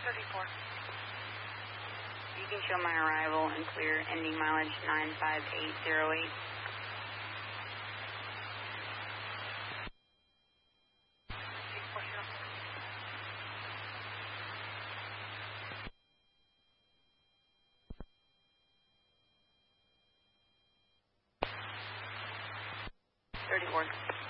34. You can show my arrival and clear, ending mileage 95808. Thirty-four.